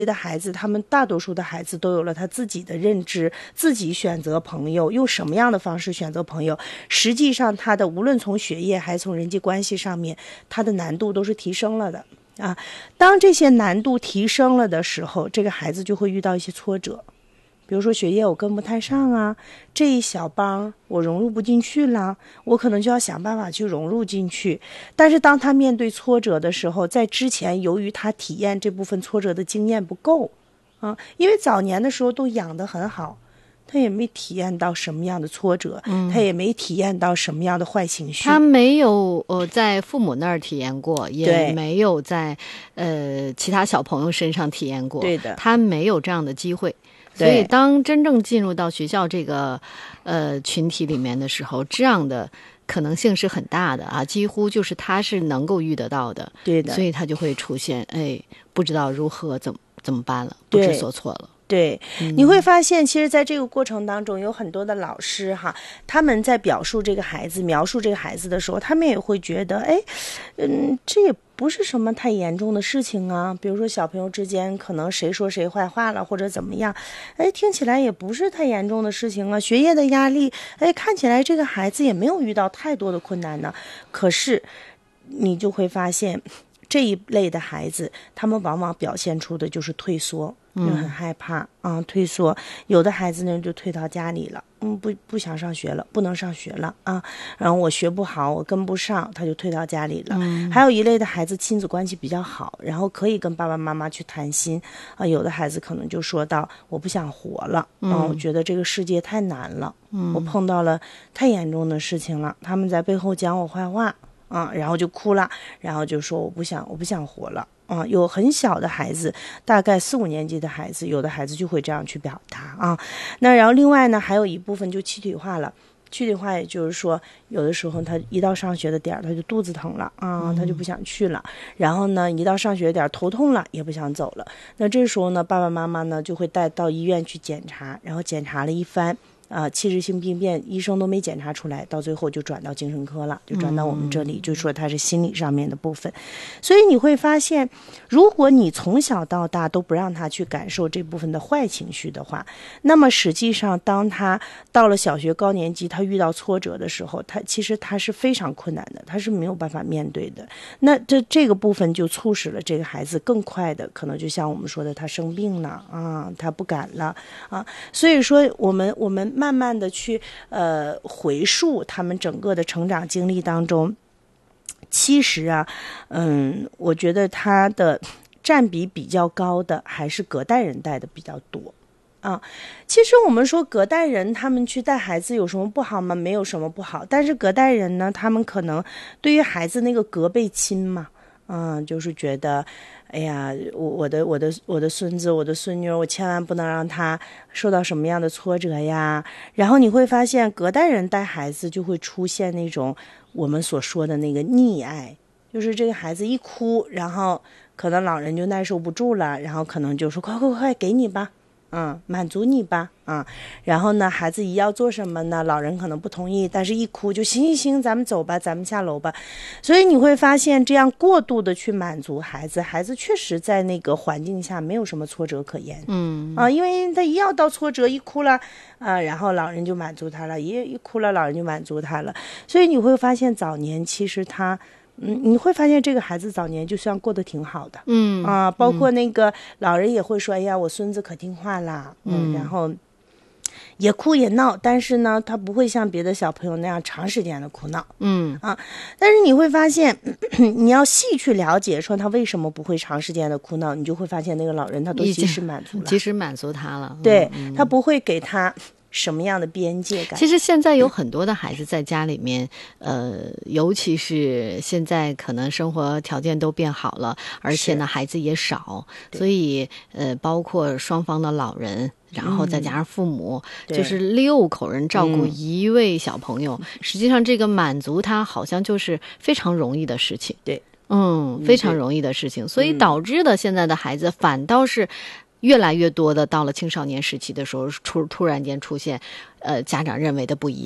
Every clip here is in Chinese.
的孩子，他们大多数的孩子都有了他自己的认知，自己选择朋友，用什么样的方式选择朋友，实际上他的无论从学业还是从人际关系上面，他的难度都是提升了的啊。当这些难度提升了的时候，这个孩子就会遇到一些挫折，比如说学业我跟不太上啊，这一小帮我融入不进去了，我可能就要想办法去融入进去。但是当他面对挫折的时候，在之前由于他体验这部分挫折的经验不够啊，因为早年的时候都养得很好，他也没体验到什么样的挫折，他也没体验到什么样的坏情绪， 他没有在父母那儿体验过，也没有在其他小朋友身上体验过， 对的， 他没有这样的机会。所以当真正进入到学校这个群体里面的时候，这样的可能性是很大的啊，几乎就是他是能够遇得到的。 对的， 所以他就会出现不知道如何怎么办了，不知所措了。 对，你会发现其实在这个过程当中有很多的老师哈，他们在描述这个孩子的时候，他们也会觉得这也不是什么太严重的事情啊，比如说小朋友之间可能谁说谁坏话了或者怎么样，听起来也不是太严重的事情啊，学业的压力，看起来这个孩子也没有遇到太多的困难呢。可是你就会发现这一类的孩子，他们往往表现出的就是退缩，就很害怕退缩。有的孩子呢就退到家里了，不想上学了，不能上学了啊，然后我学不好，我跟不上，他就退到家里了。还有一类的孩子亲子关系比较好，然后可以跟爸爸妈妈去谈心啊，有的孩子可能就说到我不想活了我觉得这个世界太难了，我碰到了太严重的事情了，他们在背后讲我坏话然后就哭了，然后就说我不想活了有很小的孩子，大概4、5年级的孩子，有的孩子就会这样去表达那然后另外呢，还有一部分就躯体化了。躯体化也就是说，有的时候他一到上学的点儿，他就肚子疼了他就不想去了。然后呢，一到上学点儿头痛了，也不想走了。那这时候呢，爸爸妈妈呢就会带到医院去检查，然后检查了一番。器质性病变医生都没检查出来，到最后就转到精神科了，就转到我们这里，就说它是心理上面的部分。所以你会发现，如果你从小到大都不让他去感受这部分的坏情绪的话，那么实际上当他到了小学高年级，他遇到挫折的时候，其实他是非常困难的，他是没有办法面对的。那这个部分就促使了这个孩子更快的，可能就像我们说的，他生病了他不敢了所以说我们慢慢的去回溯他们整个的成长经历当中，其实我觉得他的占比比较高的还是隔代人带的比较多其实我们说隔代人他们去带孩子有什么不好吗？没有什么不好，但是隔代人呢，他们可能对于孩子那个隔辈亲嘛就是觉得哎呀，我的孙子我的孙女，我千万不能让他受到什么样的挫折呀。然后你会发现隔代人带孩子就会出现那种我们所说的那个溺爱，就是这个孩子一哭，然后可能老人就耐受不住了，然后可能就说快给你吧满足你吧然后呢，孩子一要做什么呢，老人可能不同意，但是一哭就行，咱们走吧，咱们下楼吧。所以你会发现这样过度的去满足孩子，孩子确实在那个环境下没有什么挫折可言因为他一要到挫折一哭了然后老人就满足他了，一哭了老人就满足他了。所以你会发现早年其实他你会发现这个孩子早年就算过得挺好的包括那个老人也会说哎呀我孙子可听话啦然后也哭也闹，但是呢他不会像别的小朋友那样长时间的哭闹但是你会发现你要细去了解说他为什么不会长时间的哭闹，你就会发现那个老人他都及时满足他了对他不会给他什么样的边界感。 其实现在有很多的孩子在家里面尤其是现在可能生活条件都变好了，而且呢孩子也少，所以包括双方的老人，然后再加上父母就是6口人照顾一位小朋友实际上这个满足他好像就是非常容易的事情对非常容易的事情所以导致的现在的孩子反倒是越来越多的到了青少年时期的时候突然间出现家长认为的不一样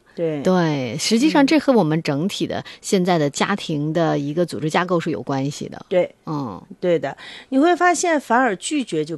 对，实际上这和我们整体的现在的家庭的一个组织架构是有关系的。 对，对的，你会发现反而拒绝就